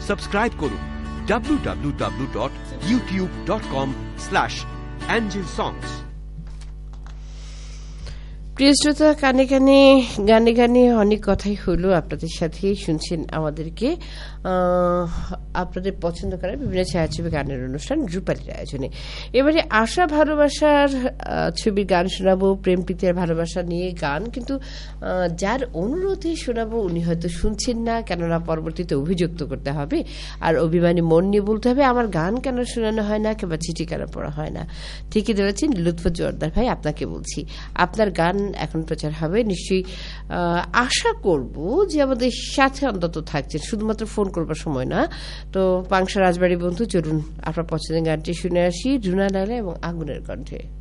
Subscribe করুন www.youtube.com/angelsongs। প্রিয় শ্রোতা, কানে কানে গানে গানে অনেক কথাই হলো আপনাদের সাথে। শুনছেন আমাদেরকে আপনাদের পছন্দ করা বিভিন্ন ছায়াছবি গানের অনুষ্ঠান রূপালীর আয়োজনে। এবারে আশা ভালোবাসার ছবির গান শোনাবো, প্রেম প্রীতির ভালোবাসা নিয়ে গান, কিন্তু যার অনুরোধে শোনাবো উনি হয়তো শুনছেন না, কেননা পরবর্তীতে অভিযুক্ত করতে হবে আর অভিমানী মন নিয়ে বলতে হবে আমার গান কেন শোনানো হয় না কিংবা চিঠি কেন পড়া হয় না। ঠিকই ধরেছেন লুৎফর জোয়ারদার ভাই, আপনাকে বলছি আপনার গান এখন প্রচার হবে নিশ্চয়ই। আশা করব যে আমাদের সাথে অন্তত থাকছেন, শুধুমাত্র ফোন করবার সময় না। তো পাংশা রাজবাড়ি বন্ধু, চলুন আপনার পছন্দের গানটি শুনে আসি, রুনা লায়লা এবং আগুনের কণ্ঠে।